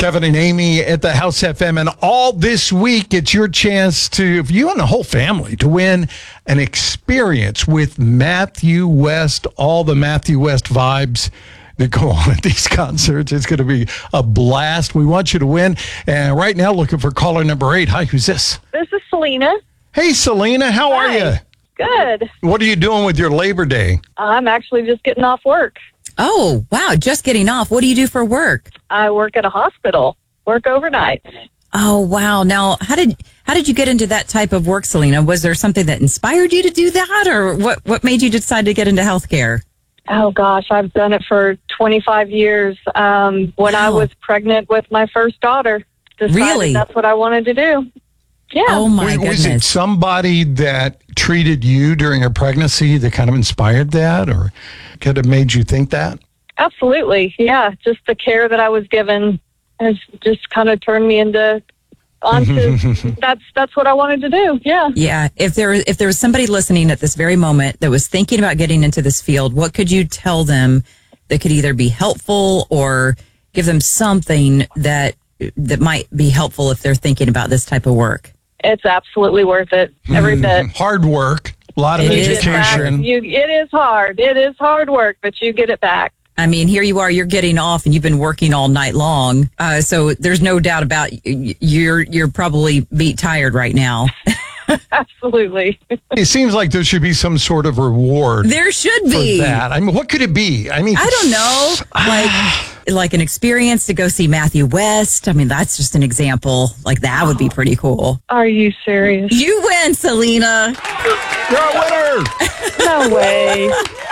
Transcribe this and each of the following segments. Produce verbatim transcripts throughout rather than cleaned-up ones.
Kevin and Amy at the House F M. And all this week, it's your chance to, for you and the whole family, to win an experience with Matthew West, all the Matthew West vibes that go on at these concerts. It's going to be a blast. We want you to win. And right now, looking for caller number eight. Hi, who's this? This is Selena. Hey, Selena, how Hi. are you? Good. What are you doing with your Labor Day? I'm actually just getting off work. Oh, wow. Just getting off. What do you do for work? I work at a hospital. Work overnight. Oh, wow. Now, how did how did you get into that type of work, Selena? Was there something that inspired you to do that, or what, what made you decide to get into healthcare? Oh, gosh, I've done it for twenty-five years. Um, when Wow. I was pregnant with my first daughter, decided Really? that's what I wanted to do. Yeah. Oh, my was, was it goodness. somebody that treated you during your pregnancy that kind of inspired that, or could have made you think that? Absolutely. Yeah. Just the care that I was given has just kind of turned me into onto that's that's what I wanted to do. Yeah. Yeah. If there if there was somebody listening at this very moment that was thinking about getting into this field, what could you tell them that could either be helpful or give them something that that might be helpful if they're thinking about this type of work? It's absolutely worth it. Every bit. Hard work, a lot of It is education. You, it is hard. It is hard work, but you get it back. I mean, here you are, you're getting off and you've been working all night long. Uh, so there's no doubt about y- you're you're probably beat tired right now. Absolutely. It seems like there should be some sort of reward There should for be. that. I mean, what could it be? I mean, I don't know. Like like an experience to go see Matthew West. I mean, that's just an example. Like that would be pretty cool. Are you serious? You win, Selena. You're a winner. No way.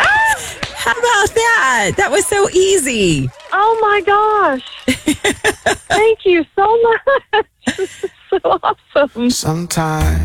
How about that? That was so easy. Oh my gosh. Thank you so much. This is so awesome. Sometimes